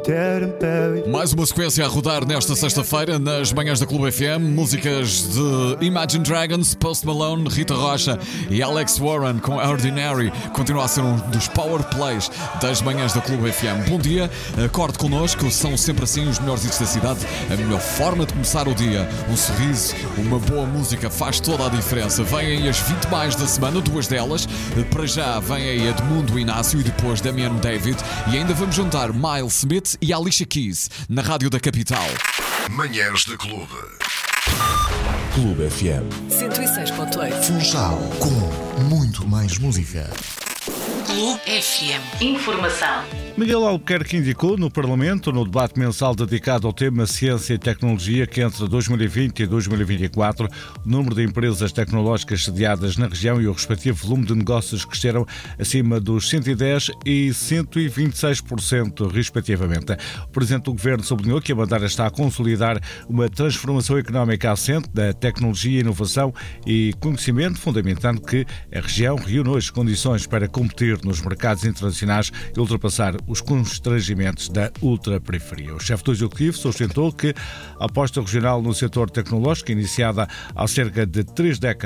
dead and buried. Mais uma sequência a rodar nesta sexta-feira nas manhãs da Clube FM. Músicas de Imagine Dragons, Post Malone, Rita Rocha e Alex Warren com Ordinary. Continua a ser um dos power plays das manhãs da Clube FM. Bom dia, acorde connosco, são sempre assim os melhores hits da cidade, a melhor forma de começar o dia. Um sorriso, uma boa música faz toda a diferença. Vêm aí as 20 mais da semana, duas delas. Para já vem aí Edmundo Inácio e depois Damian David. E ainda vamos juntar Miles Smith e Alicia Keys na Rádio da Capital. Manhãs da Clube. Clube FM 106.8. Funchal com muito mais música. Clube FM. Informação. Miguel Albuquerque indicou no Parlamento, no debate mensal dedicado ao tema Ciência e Tecnologia, que entre 2020 e 2024 o número de empresas tecnológicas sediadas na região e o respectivo volume de negócios cresceram acima dos 110% e 126%, respectivamente. O Presidente do Governo sublinhou que a Madeira está a consolidar uma transformação económica assente da tecnologia, inovação e conhecimento, fundamentando que a região reúne hoje condições para competir nos mercados internacionais e ultrapassar os constrangimentos da ultraperiferia. O chefe do Executivo sustentou que a aposta regional no setor tecnológico, iniciada há cerca de 3 décadas,